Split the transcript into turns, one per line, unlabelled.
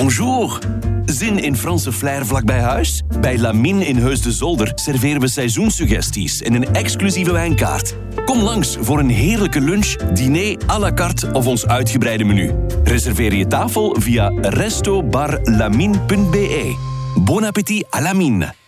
Bonjour. Zin in Franse flair vlak bij huis? Bij Lamine in Heus de Zolder serveren we seizoensuggesties en een exclusieve wijnkaart. Kom langs voor een heerlijke lunch, diner à la carte of ons uitgebreide menu. Reserveer je tafel via restobarlamine.be. Bon appétit à Lamine.